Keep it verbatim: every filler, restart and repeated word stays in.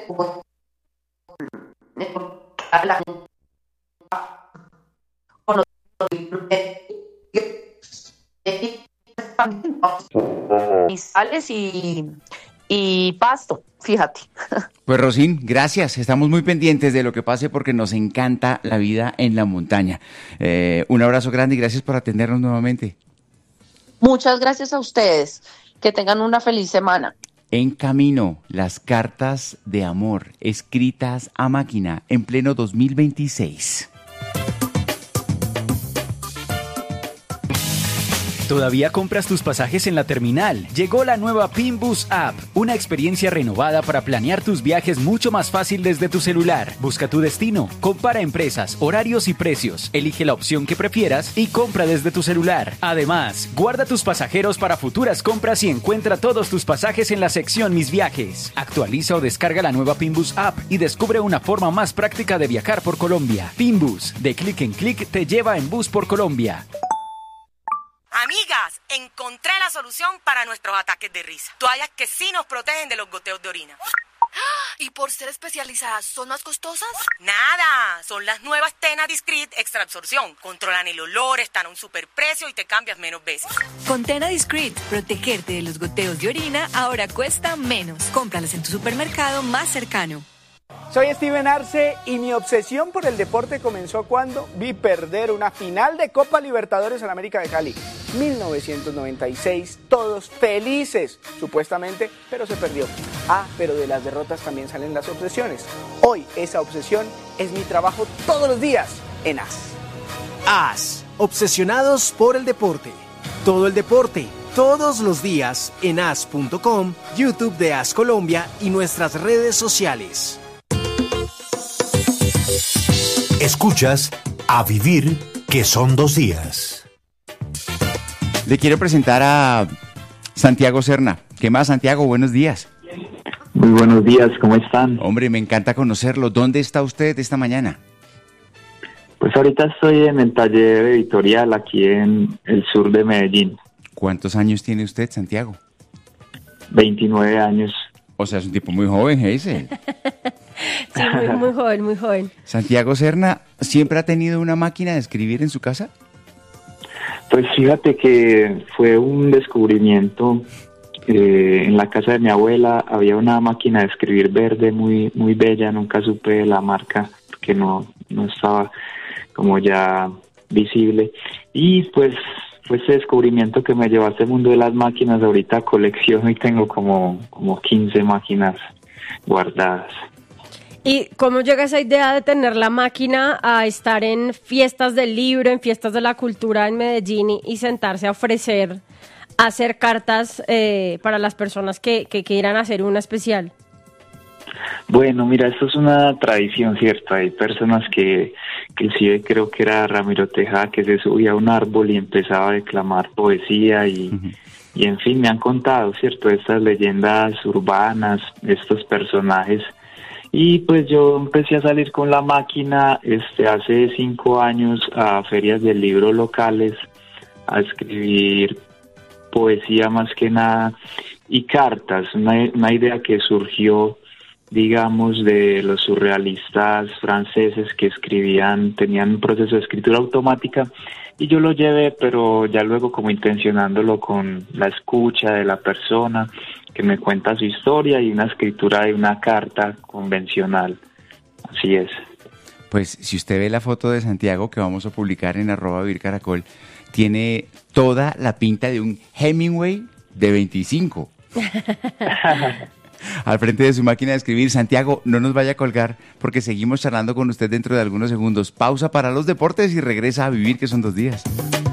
puedo a la gente con los y sales y, y pasto, fíjate. Pues Rosín, gracias, estamos muy pendientes de lo que pase porque nos encanta la vida en la montaña. Eh, un abrazo grande y gracias por atendernos nuevamente. Muchas gracias a ustedes, que tengan una feliz semana. En camino, las cartas de amor escritas a máquina en pleno dos mil veintiséis. ¿Todavía compras tus pasajes en la terminal? Llegó la nueva Pinbus App, una experiencia renovada para planear tus viajes mucho más fácil desde tu celular. Busca tu destino, compara empresas, horarios y precios, elige la opción que prefieras y compra desde tu celular. Además, guarda tus pasajeros para futuras compras y encuentra todos tus pasajes en la sección Mis Viajes. Actualiza o descarga la nueva Pinbus App y descubre una forma más práctica de viajar por Colombia. Pinbus, de clic en clic, te lleva en bus por Colombia. Amigas, encontré la solución para nuestros ataques de risa. Toallas que sí nos protegen de los goteos de orina. ¿Y por ser especializadas, son más costosas? Nada, son las nuevas Tena Discreet Extra Absorción. Controlan el olor, están a un superprecio y te cambias menos veces. Con Tena Discreet, protegerte de los goteos de orina ahora cuesta menos. Cómpralas en tu supermercado más cercano. Soy Steven Arce y mi obsesión por el deporte comenzó cuando vi perder una final de Copa Libertadores en América de Cali. mil novecientos noventa y seis, todos felices, supuestamente, pero se perdió. Ah, pero de las derrotas también salen las obsesiones. Hoy esa obsesión es mi trabajo todos los días en A S. A S, obsesionados por el deporte. Todo el deporte, todos los días en A S punto com, YouTube de A S Colombia y nuestras redes sociales. Escuchas A Vivir, que son dos días. Le quiero presentar a Santiago Serna. ¿Qué más, Santiago? Buenos días. Muy buenos días, ¿cómo están? Hombre, me encanta conocerlo. ¿Dónde está usted esta mañana? Pues ahorita estoy en el taller editorial aquí en el sur de Medellín. ¿Cuántos años tiene usted, Santiago? veintinueve años. O sea, es un tipo muy joven, Hazel. Sí, muy, muy joven, muy joven. Santiago Serna, ¿siempre ha tenido una máquina de escribir en su casa? Pues fíjate que fue un descubrimiento. Eh, en la casa de mi abuela había una máquina de escribir verde muy muy bella, nunca supe de la marca, porque no, no estaba como ya visible. Y pues fue ese descubrimiento que me llevó a este mundo de las máquinas. Ahorita colecciono y tengo como, como quince máquinas guardadas. ¿Y cómo llega esa idea de tener la máquina a estar en fiestas del libro, en fiestas de la cultura en Medellín y, y sentarse a ofrecer, a hacer cartas eh, para las personas que, que quieran hacer una especial? Bueno, mira, esto es una tradición, ¿cierto? Hay personas que, que inclusive creo que era Ramiro Tejada, que se subía a un árbol y empezaba a declamar poesía y, uh-huh. y en fin, me han contado, ¿cierto? Estas leyendas urbanas, estos personajes. Y pues yo empecé a salir con la máquina este hace cinco años a ferias del libro locales, a escribir poesía más que nada y cartas, una, una idea que surgió, digamos, de los surrealistas franceses que escribían, tenían un proceso de escritura automática y yo lo llevé, pero ya luego como intencionándolo con la escucha de la persona que me cuenta su historia y una escritura de una carta convencional. Así es. Pues si usted ve la foto de Santiago que vamos a publicar en arroba Vivir Caracol, tiene toda la pinta de un Hemingway de veinticinco. Al frente de su máquina de escribir. Santiago, no nos vaya a colgar porque seguimos charlando con usted dentro de algunos segundos. Pausa para los deportes y regresa a Vivir, que son dos días.